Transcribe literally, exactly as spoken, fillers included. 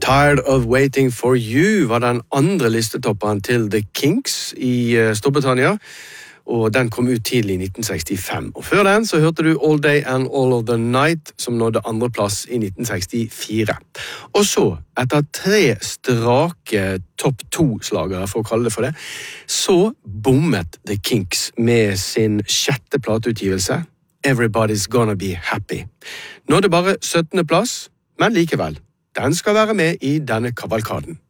Tired of Waiting for You var den andre listetopperen til The Kinks i Storbritannia, og den kom ut tidlig i nitten sekstifem. Og før den så hørte du All Day and All of the Night, som nådde andre plass i nitten sekstifire. Og så, etter tre strake topp to-slagere, for å kalle det for det, så bommet The Kinks med sin sjette plateutgivelse, Everybody's Gonna Be Happy. Nådde bare syttende plass, men likevel. Den skal være med i denne kavalkaden.